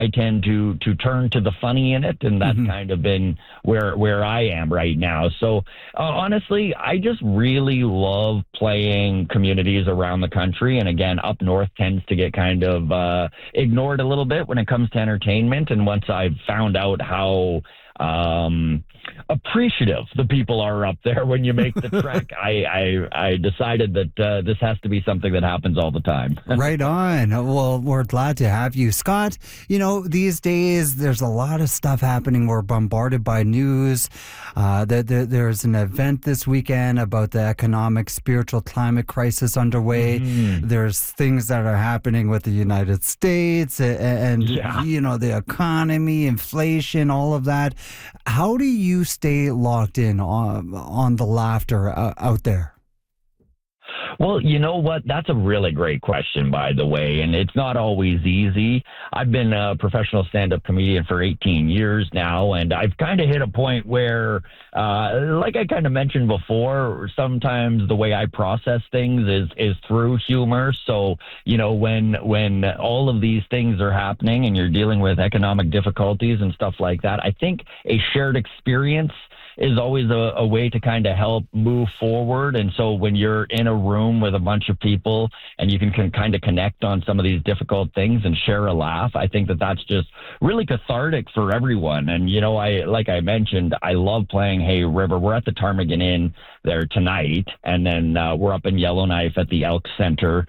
I tend to turn to the funny in it, and that's kind of been where I am right now. So honestly, I just really love playing communities around the country, and again, up north tends to get kind of ignored a little bit when it comes to entertainment. And once I've found out how appreciative the people are up there when you make the trek, I decided that this has to be something that happens all the time. Right on. Well, we're glad to have you, Scott. You know, these days there's a lot of stuff happening. We're bombarded by news. There's an event this weekend about the economic, spiritual climate crisis underway. There's things that are happening with the United States and you know, the economy, inflation, all of that. How do you stay locked in on the laughter out there? Well, you know what? That's a really great question, by the way, and it's not always easy. I've been a professional stand-up comedian for 18 years now, and I've kind of hit a point where, like I kind of mentioned before, sometimes the way I process things is through humor. So, you know, when all of these things are happening and you're dealing with economic difficulties and stuff like that, I think a shared experience is always a way to kind of help move forward. And so when you're in a room with a bunch of people and you can kind of connect on some of these difficult things and share a laugh, I think that that's just really cathartic for everyone. And, you know, like I mentioned, I love playing Hay River. We're at the Ptarmigan Inn there tonight, and then we're up in Yellowknife at the Elk Center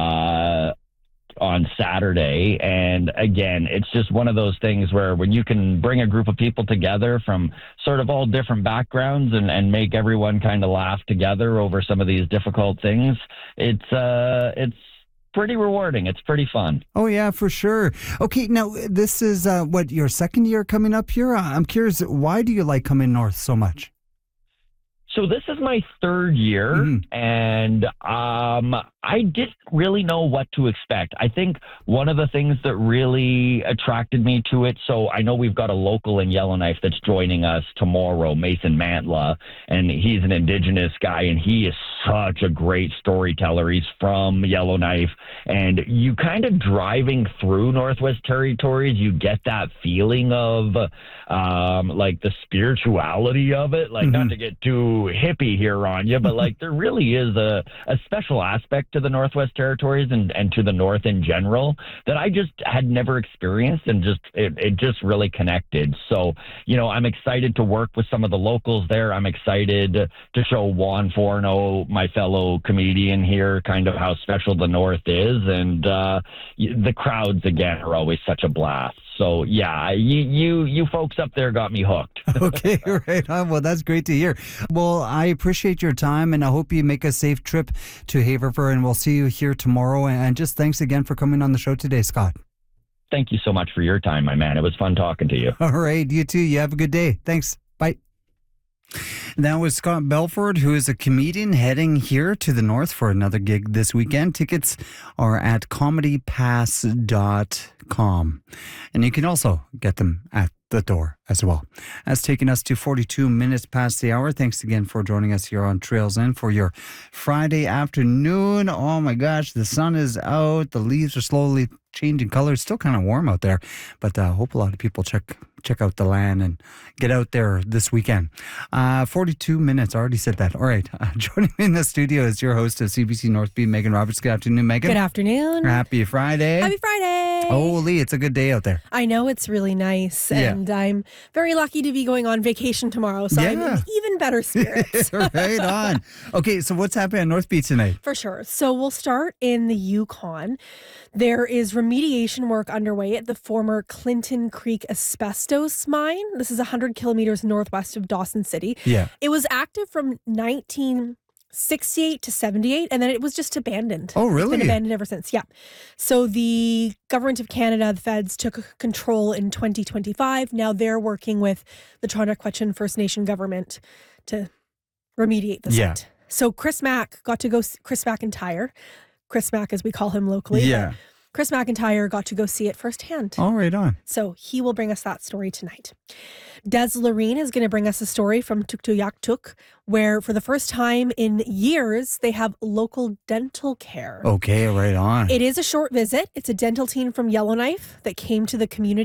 on Saturday. And again, it's just one of those things where when you can bring a group of people together from sort of all different backgrounds and make everyone kind of laugh together over some of these difficult things, it's pretty rewarding. It's pretty fun. Oh, yeah, for sure. Okay, now this is your second year coming up here? I'm curious, why do you like coming north so much? So this is my third year, and I didn't really know what to expect. I think one of the things that really attracted me to it, so I know we've got a local in Yellowknife that's joining us tomorrow, Mason Mantla, and he's an Indigenous guy, and he is such a great storyteller. He's from Yellowknife, and you kind of driving through Northwest Territories, you get that feeling of like the spirituality of it, like not to get too hippie here on you, but like there really is a special aspect to the Northwest Territories and to the North in general that I just had never experienced, and it just really connected. So, you know, I'm excited to work with some of the locals there. I'm excited to show Juan Forno, my fellow comedian here, kind of how special the North is, and the crowds again are always such a blast. So yeah, you folks up there got me hooked. Okay, right on. Well, that's great to hear. Well, I appreciate your time, and I hope you make a safe trip to Hay River, and we'll see you here tomorrow. And just thanks again for coming on the show today, Scott. Thank you so much for your time, my man. It was fun talking to you. All right, you too. You have a good day. Thanks. Bye. That was Scott Belford, who is a comedian heading here to the north for another gig this weekend. Tickets are at comedypass.com. And you can also get them at the door as well. That's taking us to 42 minutes past the hour. Thanks again for joining us here on Trails In for your Friday afternoon. Oh my gosh, the sun is out. The leaves are slowly changing colors. Still kind of warm out there, but I hope a lot of people check out the land and get out there this weekend. 42 minutes. I already said that. All right. Joining me in the studio is your host of CBC North Beat, Megan Roberts. Good afternoon, Megan. Good afternoon. Happy Friday. Happy Friday. Holy, it's a good day out there. I know, it's really nice. And I'm very lucky to be going on vacation tomorrow, so I'm in even better spirits. Right on. Okay, so what's happening at North Beach tonight? For sure. So we'll start in the Yukon. There is remediation work underway at the former Clinton Creek asbestos mine. This is 100 kilometers northwest of Dawson City. Yeah. It was active from 1968 to 78, and then it was just abandoned. Oh, really? It's been abandoned ever since, yeah. So the government of Canada, the feds, took control in 2025. Now they're working with the Toronto Quechin First Nation government to remediate the site. So Chris McIntyre, Chris Mack as we call him locally. Yeah. Chris McIntyre got to go see it firsthand. Oh, right on. So he will bring us that story tonight. Des Loreen is going to bring us a story from Tuktoyaktuk, where for the first time in years, they have local dental care. Okay, right on. It is a short visit. It's a dental team from Yellowknife that came to the community